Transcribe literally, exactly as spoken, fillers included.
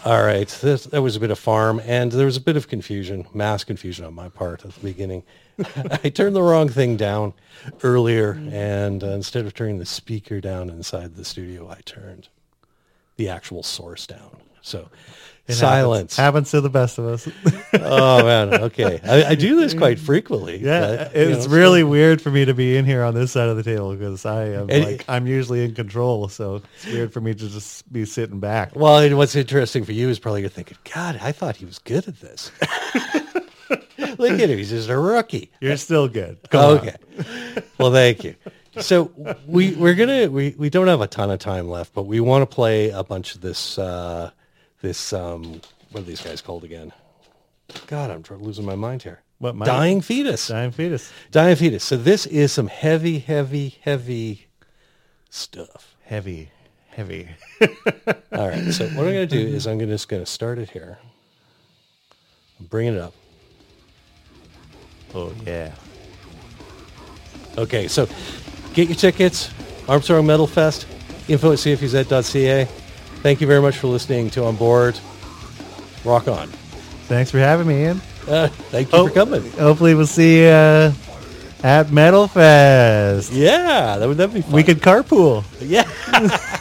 All right. This, that was a bit of farm, and there was a bit of confusion, mass confusion on my part at the beginning. I turned the wrong thing down earlier, and uh, instead of turning the speaker down inside the studio, I turned the actual source down. So It silence. Happens. happens to the best of us. Oh, man. Okay. I, I do this quite frequently. Yeah, but, you it's know, really so- weird for me to be in here on this side of the table because I am And like it- I'm usually in control, so it's weird for me to just be sitting back. Well, and what's interesting for you is probably you're thinking, God, I thought he was good at this. Look at him. He's just a rookie. You're still good. Come Okay. Well, thank you. So we we're gonna we, we don't have a ton of time left, but we want to play a bunch of this uh, this um, what are these guys called again? God, I'm tr- losing my mind here. What, my- Dying fetus? on. Dying fetus. Dying fetus. So this is some heavy, heavy, heavy stuff. Heavy. Heavy. All right. So what I'm going to do is I'm gonna, just going to start it here. Bring it up. Oh, yeah. Okay, so get your tickets, Armstrong Metal Fest, info at c f u z dot c a. Thank you very much for listening to On Board. Rock on. Thanks for having me, Ian. Uh, thank you Oh, for coming. Hopefully we'll see you uh, at Metal Fest. Yeah, that would that'd be fun. We could carpool. Yeah.